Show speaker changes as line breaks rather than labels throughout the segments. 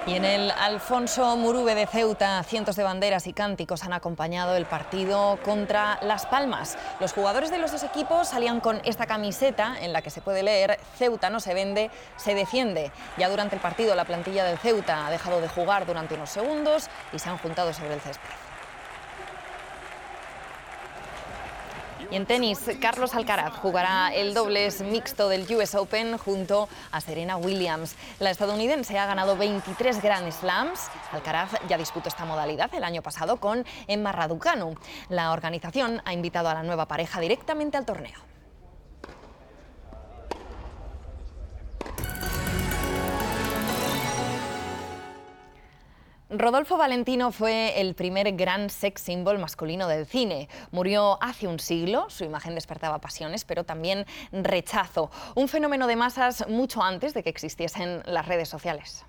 Y en el Alfonso Murube de Ceuta, cientos de banderas y cánticos han acompañado el partido contra Las Palmas. Los jugadores de los dos equipos salían con esta camiseta en la que se puede leer: Ceuta no se vende, se defiende. Ya durante el partido la plantilla del Ceuta ha dejado de jugar durante unos segundos y se han juntado sobre el césped. Y en tenis, Carlos Alcaraz jugará el dobles mixto del US Open junto a Serena Williams. La estadounidense ha ganado 23 Grand Slams. Alcaraz ya disputó esta modalidad el año pasado con Emma Raducanu. La organización ha invitado a la nueva pareja directamente al torneo. Rodolfo Valentino fue el primer gran sex symbol masculino del cine. Murió hace un siglo, su imagen despertaba pasiones, pero también rechazo. Un fenómeno de masas mucho antes de que existiesen las redes sociales.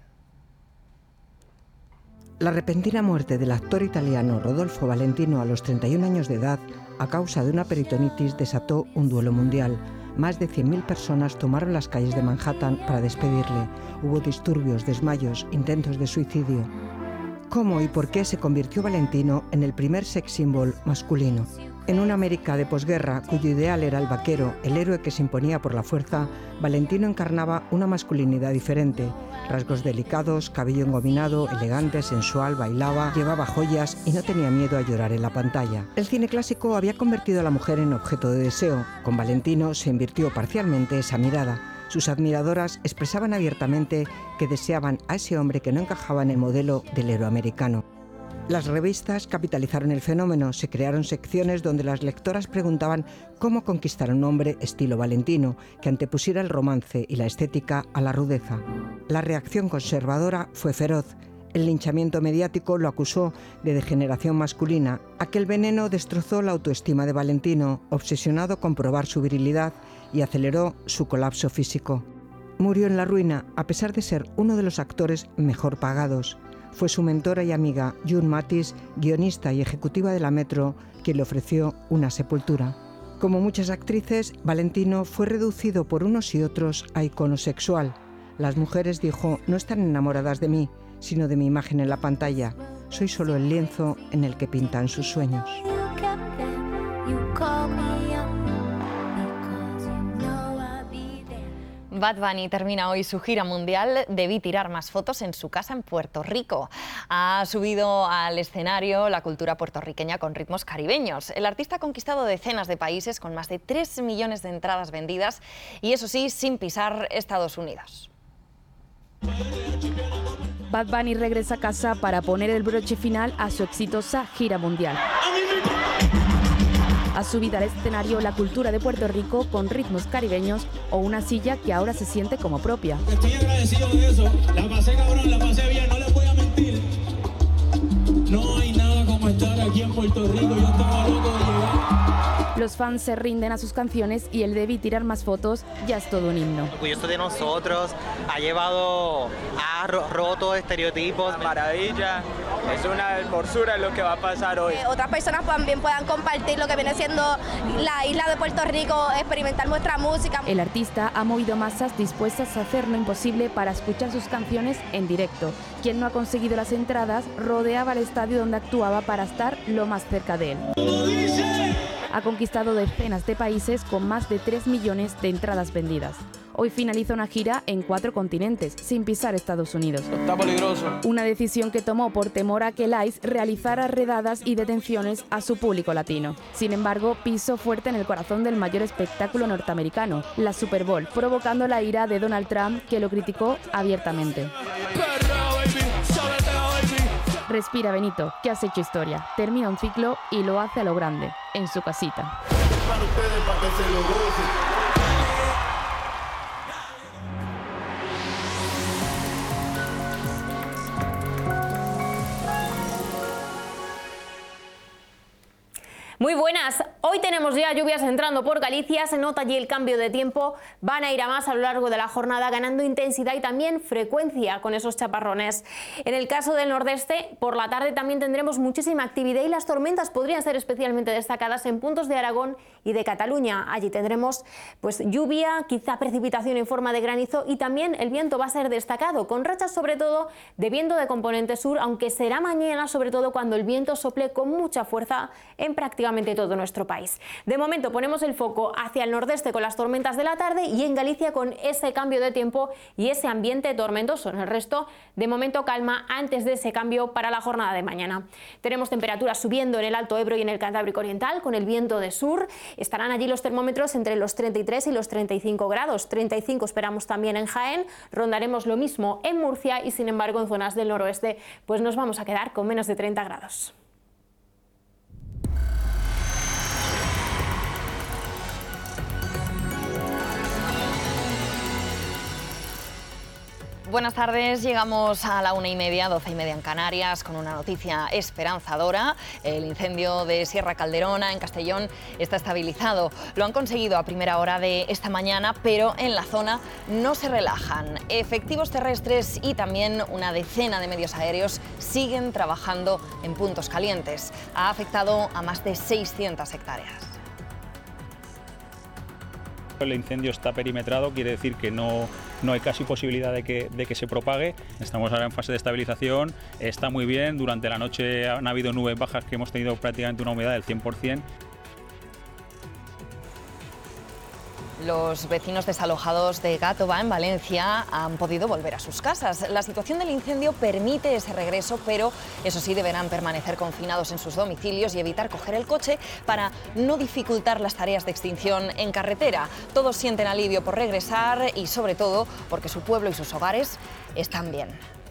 La repentina muerte del actor italiano Rodolfo Valentino a los 31 años de edad, a causa de una peritonitis, desató un duelo mundial. Más de 100.000 personas tomaron las calles de Manhattan para despedirle. Hubo disturbios, desmayos, intentos de suicidio. ¿Cómo y por qué se convirtió Valentino en el primer sex symbol masculino? En una América de posguerra, cuyo ideal era el vaquero, el héroe que se imponía por la fuerza, Valentino encarnaba una masculinidad diferente. Rasgos delicados, cabello engominado, elegante, sensual, bailaba, llevaba joyas y no tenía miedo a llorar en la pantalla. El cine clásico había convertido a la mujer en objeto de deseo. Con Valentino se invirtió parcialmente esa mirada. Sus admiradoras expresaban abiertamente que deseaban a ese hombre que no encajaba en el modelo del héroe americano. Las revistas capitalizaron el fenómeno, se crearon secciones donde las lectoras preguntaban cómo conquistar a un hombre estilo Valentino, que antepusiera el romance y la estética a la rudeza. La reacción conservadora fue feroz. El linchamiento mediático lo acusó de degeneración masculina. Aquel veneno destrozó la autoestima de Valentino, obsesionado con probar su virilidad, y aceleró su colapso físico. Murió en la ruina, a pesar de ser uno de los actores mejor pagados. Fue su mentora y amiga, June Mathis, guionista y ejecutiva de la Metro, quien le ofreció una sepultura. Como muchas actrices, Valentino fue reducido por unos y otros a icono sexual. Las mujeres, dijo, no están enamoradas de mí, sino de mi imagen en la pantalla. Soy solo el lienzo en el que pintan sus sueños.
Bad Bunny termina hoy su gira mundial. Debí tirar más fotos en su casa en Puerto Rico. Ha subido al escenario la cultura puertorriqueña con ritmos caribeños. El artista ha conquistado decenas de países con más de 3 millones de entradas vendidas y eso sí, sin pisar Estados Unidos.
Bad Bunny regresa a casa para poner el broche final a su exitosa gira mundial. Ha subido al escenario la cultura de Puerto Rico con ritmos caribeños o una silla que ahora se siente como propia.
Estoy agradecido de eso. La pasé cabrón, la pasé bien, no les voy a mentir. No hay nada como estar aquí en Puerto Rico. Yo estaba loco de llegar.
Los fans se rinden a sus canciones y el Debí tirar más fotos ya es todo un himno.
Orgulloso de nosotros, ha roto estereotipos.
Maravilla, es una hermosura lo que va a pasar hoy.
Otras personas también puedan compartir lo que viene siendo la isla de Puerto Rico, experimentar nuestra música.
El artista ha movido masas dispuestas a hacer lo imposible para escuchar sus canciones en directo. Quien no ha conseguido las entradas rodeaba el estadio donde actuaba para estar lo más cerca de él. Ha conquistado decenas de países con más de 3 millones de entradas vendidas. Hoy finaliza una gira en 4 continentes, sin pisar Estados Unidos.
Está peligroso.
Una decisión que tomó por temor a que el ICE realizara redadas y detenciones a su público latino. Sin embargo, pisó fuerte en el corazón del mayor espectáculo norteamericano, la Super Bowl, provocando la ira de Donald Trump, que lo criticó abiertamente. Respira, Benito, que has hecho historia. Termina un ciclo y lo hace a lo grande, en su casita.
Muy buenas. Hoy Hoy tenemos ya lluvias entrando por Galicia, se nota allí el cambio de tiempo, van a ir a más a lo largo de la jornada, ganando intensidad y también frecuencia con esos chaparrones. En el caso del nordeste, por la tarde también tendremos muchísima actividad y las tormentas podrían ser especialmente destacadas en puntos de Aragón y de Cataluña. Allí tendremos pues lluvia, quizá precipitación en forma de granizo y también el viento va a ser destacado, con rachas sobre todo de viento de componente sur, aunque será mañana sobre todo cuando el viento sople con mucha fuerza en prácticamente todo nuestro país. De momento ponemos el foco hacia el nordeste con las tormentas de la tarde y en Galicia con ese cambio de tiempo y ese ambiente tormentoso. En el resto, de momento calma antes de ese cambio para la jornada de mañana. Tenemos temperaturas subiendo en el Alto Ebro y en el Cantábrico Oriental con el viento de sur. Estarán allí los termómetros entre los 33 y los 35 grados. 35 esperamos también en Jaén. Rondaremos lo mismo en Murcia y sin embargo en zonas del noroeste pues nos vamos a quedar con menos de 30 grados.
Buenas tardes, llegamos a la 1:30, 12:30 en Canarias, con una noticia esperanzadora. El incendio de Sierra Calderona, en Castellón, está estabilizado. Lo han conseguido a primera hora de esta mañana, pero en la zona no se relajan. Efectivos terrestres y también una decena de medios aéreos siguen trabajando en puntos calientes. Ha afectado a más de 600 hectáreas.
El incendio está perimetrado, quiere decir que no hay casi posibilidad de que se propague. Estamos ahora en fase de estabilización, está muy bien. Durante la noche han habido nubes bajas que hemos tenido prácticamente una humedad del 100%.
Los vecinos desalojados de Gàtova, en Valencia, han podido volver a sus casas. La situación del incendio permite ese regreso, pero eso sí, deberán permanecer confinados en sus domicilios y evitar coger el coche para no dificultar las tareas de extinción en carretera. Todos sienten alivio por regresar y, sobre todo, porque su pueblo y sus hogares están bien.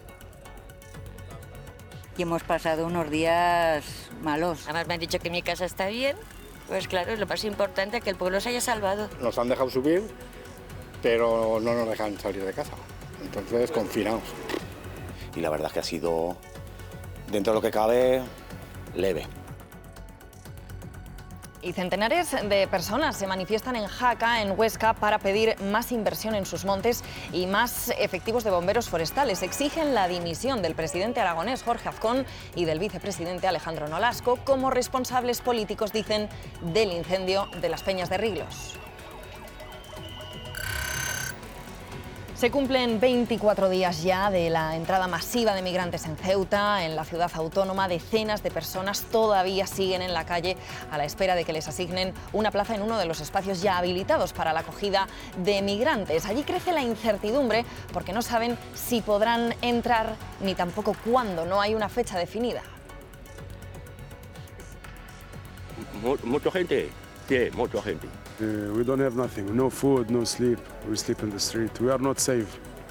Y hemos pasado unos días malos.
Además me han dicho que mi casa está bien. Pues claro, es lo más importante, que el pueblo se haya salvado.
Nos han dejado subir, pero no nos dejan salir de casa. Entonces, confinados.
Y la verdad es que ha sido, dentro de lo que cabe, leve.
Y centenares de personas se manifiestan en Jaca, en Huesca, para pedir más inversión en sus montes y más efectivos de bomberos forestales. Exigen la dimisión del presidente aragonés Jorge Azcón y del vicepresidente Alejandro Nolasco como responsables políticos, dicen, del incendio de las Peñas de Riglos. Se cumplen 24 días ya de la entrada masiva de migrantes en Ceuta, en la ciudad autónoma. Decenas de personas todavía siguen en la calle a la espera de que les asignen una plaza en uno de los espacios ya habilitados para la acogida de migrantes. Allí crece la incertidumbre porque no saben si podrán entrar ni tampoco cuándo. No hay una fecha definida.
Mucha gente, sí, mucha gente.
We don't have nothing, no food, no sleep. We sleep in the street. We are not safe.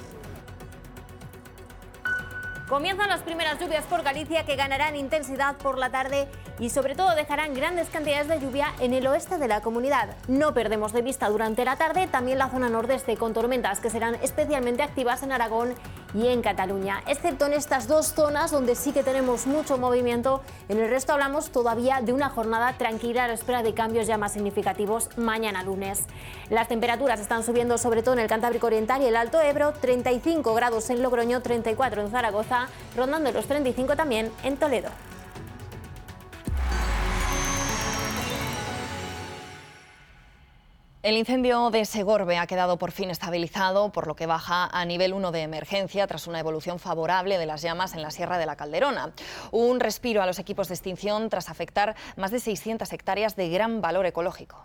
Comienzan las primeras lluvias por Galicia que ganarán intensidad por la tarde y sobre todo dejarán grandes cantidades de lluvia en el oeste de la comunidad. No perdemos de vista durante la tarde también la zona nordeste con tormentas que serán especialmente activas en Aragón y en Cataluña, excepto en estas dos zonas donde sí que tenemos mucho movimiento. En el resto hablamos todavía de una jornada tranquila a la espera de cambios ya más significativos mañana lunes. Las temperaturas están subiendo sobre todo en el Cantábrico Oriental y el Alto Ebro, 35 grados en Logroño, 34 en Zaragoza, rondando los 35 también en Toledo.
El incendio de Segorbe ha quedado por fin estabilizado, por lo que baja a nivel 1 de emergencia tras una evolución favorable de las llamas en la Sierra de la Calderona. Un respiro a los equipos de extinción tras afectar más de 600 hectáreas de gran valor ecológico.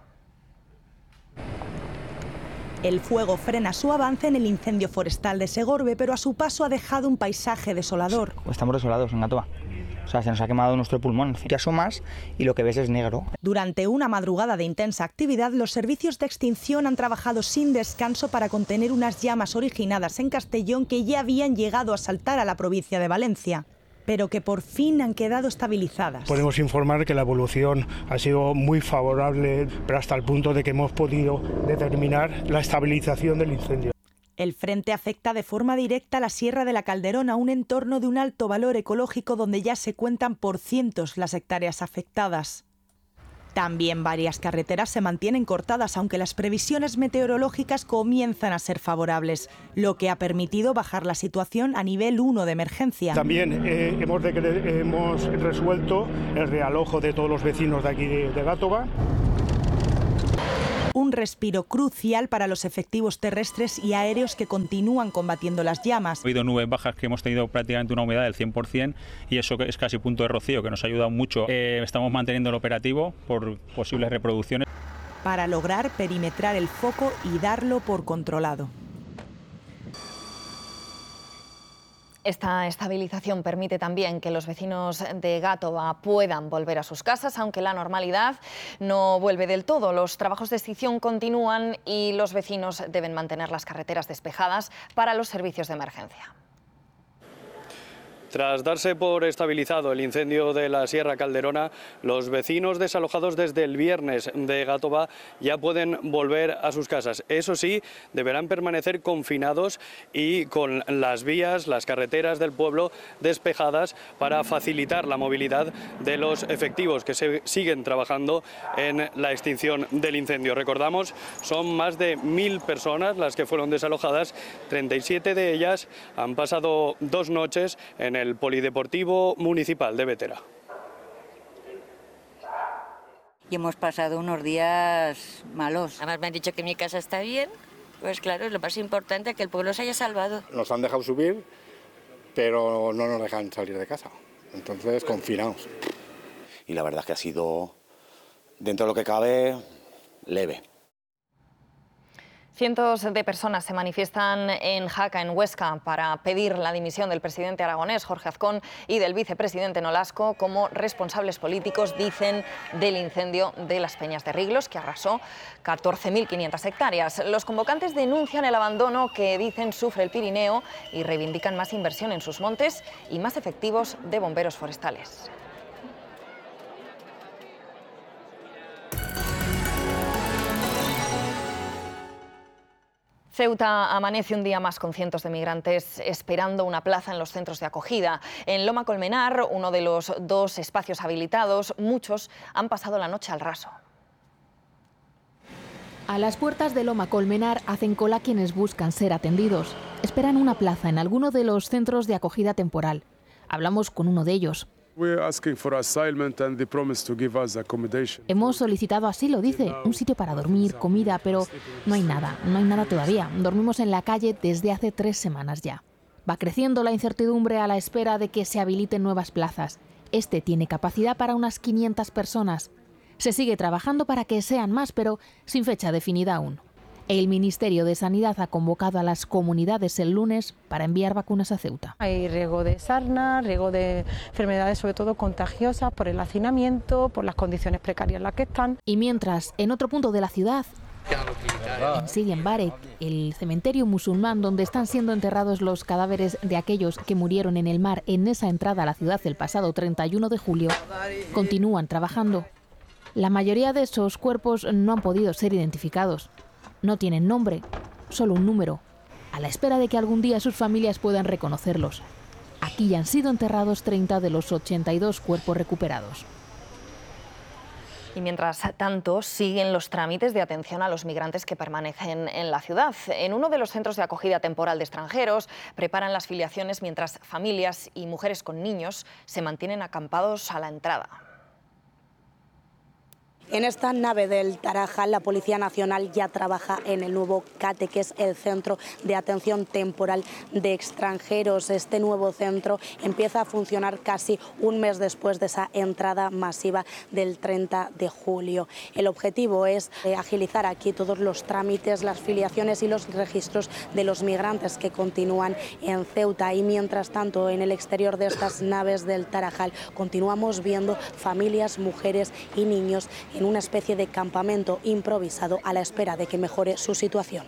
El fuego frena su avance en el incendio forestal de Segorbe, pero a su paso ha dejado un paisaje desolador.
Estamos desolados en Gàtova. O sea, se nos ha quemado nuestro pulmón. Te asomas y lo que ves es negro.
Durante una madrugada de intensa actividad, los servicios de extinción han trabajado sin descanso para contener unas llamas originadas en Castellón que ya habían llegado a saltar a la provincia de Valencia, pero que por fin han quedado estabilizadas.
Podemos informar que la evolución ha sido muy favorable, pero hasta el punto de que hemos podido determinar la estabilización del incendio.
El frente afecta de forma directa a la Sierra de la Calderona, un entorno de un alto valor ecológico donde ya se cuentan por cientos las hectáreas afectadas. También varias carreteras se mantienen cortadas, aunque las previsiones meteorológicas comienzan a ser favorables, lo que ha permitido bajar la situación a nivel 1 de emergencia.
También hemos resuelto el realojo de todos los vecinos de aquí de Gátova.
Un respiro crucial para los efectivos terrestres y aéreos que continúan combatiendo las llamas.
Ha habido nubes bajas que hemos tenido prácticamente una humedad del 100% y eso es casi punto de rocío, que nos ha ayudado mucho. Estamos manteniendo el operativo por posibles reproducciones.
Para lograr perimetrar el foco y darlo por controlado.
Esta estabilización permite también que los vecinos de Gátova puedan volver a sus casas, aunque la normalidad no vuelve del todo. Los trabajos de extinción continúan y los vecinos deben mantener las carreteras despejadas para los servicios de emergencia.
Tras darse por estabilizado el incendio de la Sierra Calderona, los vecinos desalojados desde el viernes de Gátova ya pueden volver a sus casas. Eso sí, deberán permanecer confinados y con las vías, las carreteras del pueblo despejadas para facilitar la movilidad de los efectivos que siguen trabajando en la extinción del incendio. Recordamos, son más de 1000 personas las que fueron desalojadas, 37 de ellas han pasado 2 noches en el Polideportivo Municipal de Bétera.
Y hemos pasado unos días malos.
Además me han dicho que mi casa está bien, pues claro, es lo más importante, que el pueblo se haya salvado.
Nos han dejado subir, pero no nos dejan salir de casa, entonces confinados.
Y la verdad es que ha sido, dentro de lo que cabe, leve.
Cientos de personas se manifiestan en Jaca, en Huesca, para pedir la dimisión del presidente aragonés, Jorge Azcón, y del vicepresidente Nolasco como responsables políticos, dicen, del incendio de las Peñas de Riglos, que arrasó 14.500 hectáreas. Los convocantes denuncian el abandono que, dicen, sufre el Pirineo y reivindican más inversión en sus montes y más efectivos de bomberos forestales. Ceuta amanece un día más con cientos de migrantes esperando una plaza en los centros de acogida. En Loma Colmenar, uno de los 2 espacios habilitados, muchos han pasado la noche al raso.
A las puertas de Loma Colmenar hacen cola quienes buscan ser atendidos. Esperan una plaza en alguno de los centros de acogida temporal. Hablamos con uno de ellos. Hemos solicitado asilo, dice, un sitio para dormir, comida, pero no hay nada todavía. Dormimos en la calle desde hace 3 semanas ya. Va creciendo la incertidumbre a la espera de que se habiliten nuevas plazas. Este tiene capacidad para unas 500 personas. Se sigue trabajando para que sean más, pero sin fecha definida aún. El Ministerio de Sanidad ha convocado a las comunidades el lunes para enviar vacunas a Ceuta.
Hay riesgo de sarna, riesgo de enfermedades sobre todo contagiosas por el hacinamiento, por las condiciones precarias en las que están.
Y mientras, en otro punto de la ciudad, en Sidi Mbarek, el cementerio musulmán donde están siendo enterrados los cadáveres de aquellos que murieron en el mar en esa entrada a la ciudad el pasado 31 de julio, continúan trabajando. La mayoría de esos cuerpos no han podido ser identificados. No tienen nombre, solo un número, a la espera de que algún día sus familias puedan reconocerlos. Aquí ya han sido enterrados 30 de los 82 cuerpos recuperados.
Y mientras tanto, siguen los trámites de atención a los migrantes que permanecen en la ciudad. En uno de los centros de acogida temporal de extranjeros preparan las filiaciones mientras familias y mujeres con niños se mantienen acampados a la entrada.
En esta nave del Tarajal, la Policía Nacional ya trabaja en el nuevo CATE, que es el Centro de Atención Temporal de Extranjeros. Este nuevo centro empieza a funcionar casi un mes después de esa entrada masiva del 30 de julio. El objetivo es agilizar aquí todos los trámites, las filiaciones y los registros de los migrantes que continúan en Ceuta. Y mientras tanto, en el exterior de estas naves del Tarajal continuamos viendo familias, mujeres y niños en una especie de campamento improvisado a la espera de que mejore su situación.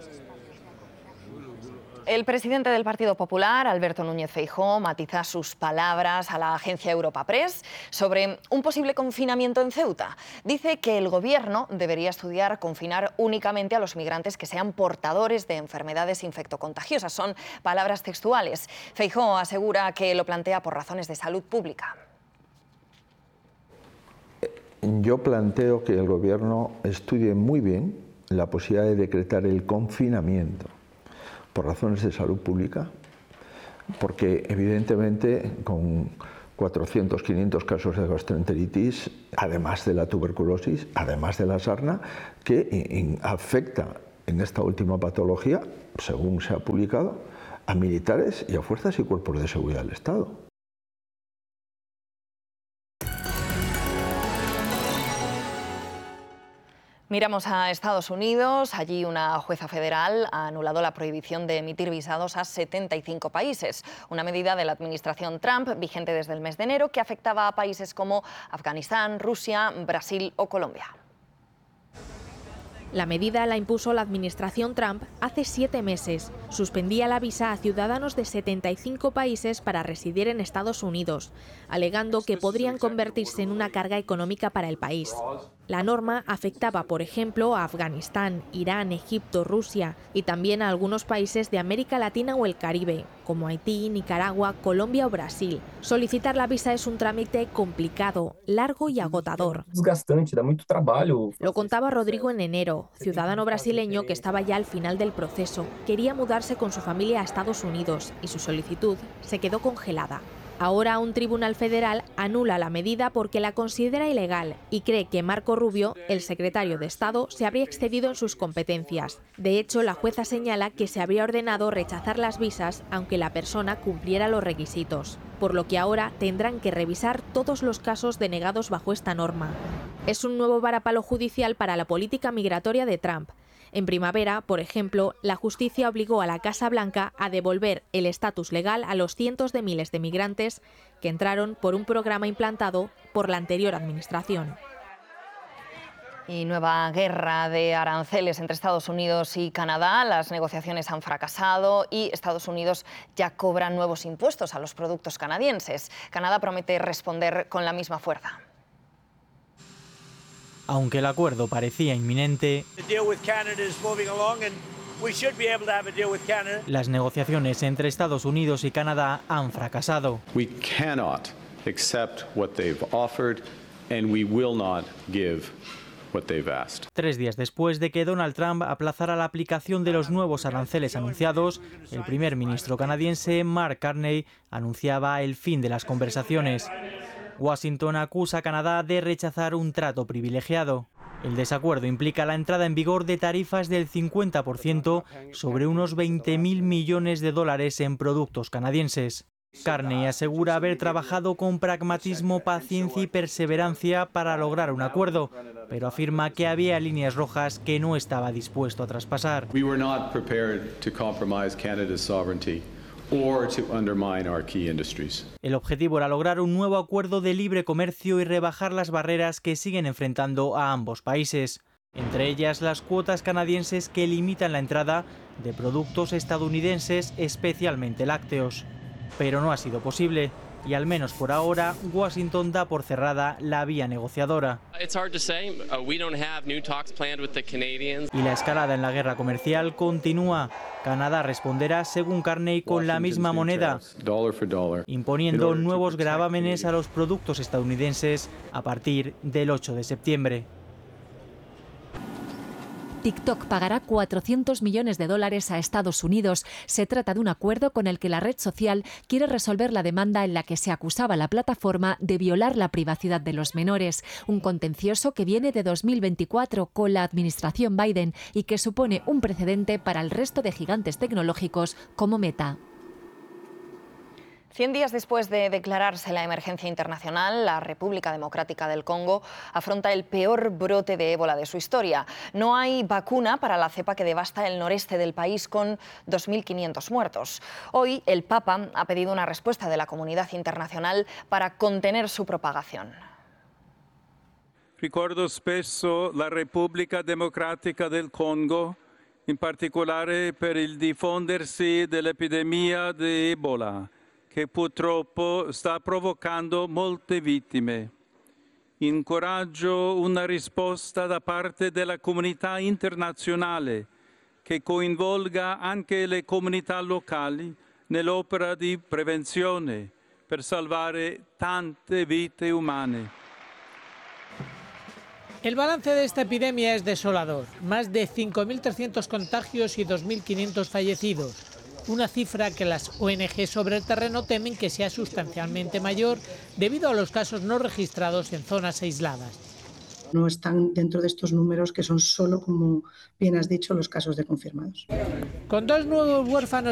El presidente del Partido Popular, Alberto Núñez Feijóo, matiza sus palabras a la agencia Europa Press sobre un posible confinamiento en Ceuta. Dice que el Gobierno debería estudiar confinar únicamente a los migrantes que sean portadores de enfermedades infectocontagiosas. Son palabras textuales. Feijóo asegura que lo plantea por razones de salud pública.
yo planteo que el Gobierno estudie muy bien la posibilidad de decretar el confinamiento por razones de salud pública, porque evidentemente con 400, 500 casos de gastroenteritis, además de la tuberculosis, además de la sarna, que afecta en esta última patología, según se ha publicado, a militares y a fuerzas y cuerpos de seguridad del Estado.
Miramos a Estados Unidos. Allí una jueza federal ha anulado la prohibición de emitir visados a 75 países, una medida de la administración Trump vigente desde el mes de enero que afectaba a países como Afganistán, Rusia, Brasil o Colombia.
La medida la impuso la administración Trump hace 7 meses. Suspendía la visa a ciudadanos de 75 países para residir en Estados Unidos, alegando que podrían convertirse en una carga económica para el país. La norma afectaba, por ejemplo, a Afganistán, Irán, Egipto, Rusia y también a algunos países de América Latina o el Caribe, como Haití, Nicaragua, Colombia o Brasil. Solicitar la visa es un trámite complicado, largo y agotador.
Desgastante, da mucho trabajo.
Lo contaba Rodrigo en enero, ciudadano brasileño que estaba ya al final del proceso. Quería mudarse con su familia a Estados Unidos y su solicitud se quedó congelada. Ahora un tribunal federal anula la medida porque la considera ilegal y cree que Marco Rubio, el secretario de Estado, se habría excedido en sus competencias. De hecho, la jueza señala que se habría ordenado rechazar las visas aunque la persona cumpliera los requisitos, por lo que ahora tendrán que revisar todos los casos denegados bajo esta norma. Es un nuevo varapalo judicial para la política migratoria de Trump. En primavera, por ejemplo, la justicia obligó a la Casa Blanca a devolver el estatus legal a los cientos de miles de migrantes que entraron por un programa implantado por la anterior administración.
Y nueva guerra de aranceles entre Estados Unidos y Canadá. Las negociaciones han fracasado y Estados Unidos ya cobra nuevos impuestos a los productos canadienses. Canadá promete responder con la misma fuerza.
Aunque el acuerdo parecía inminente, las negociaciones entre Estados Unidos y Canadá han fracasado.
We cannot accept what they've offered and we will not give what they've asked.
3 días después de que Donald Trump aplazara la aplicación de los nuevos aranceles anunciados, el primer ministro canadiense Mark Carney anunciaba el fin de las conversaciones. Washington acusa a Canadá de rechazar un trato privilegiado. El desacuerdo implica la entrada en vigor de tarifas del 50% sobre unos 20.000 millones de dólares en productos canadienses. Carney asegura haber trabajado con pragmatismo, paciencia y perseverancia para lograr un acuerdo, pero afirma que había líneas rojas que no estaba dispuesto a traspasar.
We were not prepared to compromise Canada's sovereignty or to undermine our key industries.
El objetivo era lograr un nuevo acuerdo de libre comercio y rebajar las barreras que siguen enfrentando a ambos países, entre ellas las cuotas canadienses que limitan la entrada de productos estadounidenses, especialmente lácteos. Pero no ha sido posible y al menos por ahora Washington da por cerrada la vía negociadora. Y la escalada en la guerra comercial continúa. Canadá responderá, según Carney, con la misma moneda, imponiendo nuevos gravámenes a los productos estadounidenses a partir del 8 de septiembre.
TikTok pagará $400 millones a Estados Unidos. Se trata de un acuerdo con el que la red social quiere resolver la demanda en la que se acusaba a la plataforma de violar la privacidad de los menores. Un contencioso que viene de 2024 con la administración Biden y que supone un precedente para el resto de gigantes tecnológicos como Meta.
100 días después de declararse la emergencia internacional, la República Democrática del Congo afronta el peor brote de ébola de su historia. No hay vacuna para la cepa que devasta el noreste del país, con 2.500 muertos. Hoy el Papa ha pedido una respuesta de la comunidad internacional para contener su propagación.
Ricordo spesso la Repubblica Democratica del Congo, in particolare per il diffondersi dell'epidemia di Ebola, che purtroppo sta provocando molte vittime. Incoraggio una risposta da parte della comunità internazionale che coinvolga anche le comunità locali nell'opera di prevenzione per salvare tante vite umane.
El balance de esta epidemia es desolador. Más de 5.300 contagios y 2.500 fallecidos. Una cifra que las ONG sobre el terreno temen que sea sustancialmente mayor debido a los casos no registrados en zonas aisladas.
No están dentro de estos números que son solo, como bien has dicho, los casos de confirmados.
Con 2 nuevos huérfanos